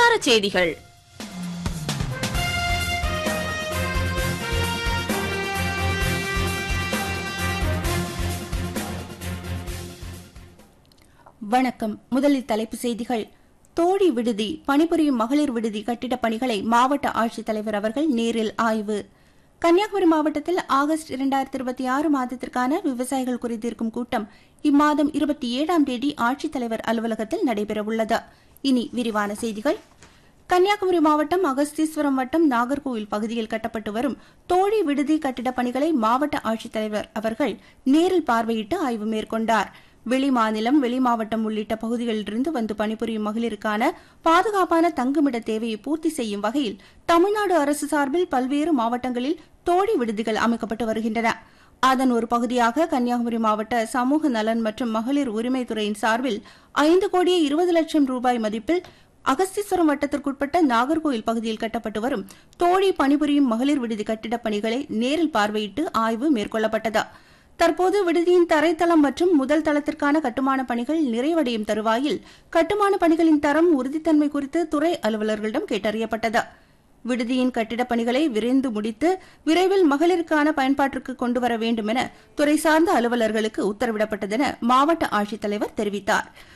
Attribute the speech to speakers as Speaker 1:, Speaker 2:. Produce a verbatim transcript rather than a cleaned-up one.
Speaker 1: வட்டார செய்திகள்.
Speaker 2: வணக்கம். முதலில் தலைப்புச் செய்திகள். தோழி விடுதி, பணிபுரியும் மகளிர் விடுதி கட்டிடப் பணிகளை மாவட்ட ஆட்சித்தலைவர் அவர்கள் நேரில் ஆய்வு. கன்னியாகுமரி மாவட்டத்தில் ஆகஸ்ட் இரண்டாயிரத்தி இருபத்தி ஆறு மாதத்திற்கான விவசாயிகள் குறைதீர்க்கும் கூட்டம் இம்மாதம் இருபத்தி ஏழாம் தேதி ஆட்சித்தலைவர் அலுவலகத்தில் நடைபெறவுள்ளது. இனி விரிவான செய்திகள். கன்னியாகுமரி மாவட்டம் அகஸ்தீஸ்வரம் வட்டம் நாகர்கோவில் பகுதியில் கட்டப்பட்டு வரும் தோழி விடுதி கட்டிடப் பணிகளை மாவட்ட ஆட்சித்தலைவர் அவர்கள் நேரில் பார்வையிட்டு ஆய்வு மேற்கொண்டார். வெளிமாநிலம், வெளிமாவட்டம் உள்ளிட்ட பகுதிகளிலிருந்து வந்து பணிபுரியும் மகளிருக்கான பாதுகாப்பான தங்குமிட தேவையை பூர்த்தி செய்யும் வகையில் தமிழ்நாடு அரசு சார்பில் பல்வேறு மாவட்டங்களில் தோழி விடுதிகள் அமைக்கப்பட்டு வருகின்றன. அதன் ஒரு பகுதியாக கன்னியாகுமரி மாவட்ட சமூக நலன் மற்றும் மகளிர் உரிமைத்துறையின் சார்பில் ஐந்து கோடியே இருபது லட்சம் ரூபாய் மதிப்பில் அகஸ்தீஸ்வரம் வட்டத்திற்குட்பட்ட நாகர்கோவில் பகுதியில் கட்டப்பட்டு வரும் தோழி பணிபுரியும் மகளிர் விடுதி கட்டிடப் பணிகளை நேரில் பார்வையிட்டு ஆய்வு மேற்கொள்ளப்பட்டது. தற்போது விடுதியின் தரைத்தளம் மற்றும் முதல் தளத்திற்கான கட்டுமான பணிகள் நிறைவடையும் தருவாயில் கட்டுமான பணிகளின் தரம், உறுதித்தன்மை குறித்து துறை அலுவலர்களிடம் கேட்டறியப்பட்டது. விடுதியின் கட்டிடப் பணிகளை விரைந்து முடித்து விரைவில் மகளிருக்கான பயன்பாட்டிற்கு கொண்டுவர வேண்டும் என துறை சார்ந்த அலுவலர்களுக்கு உத்தரவிடப்பட்டதென மாவட்ட ஆட்சித்தலைவர் தெரிவித்தார்.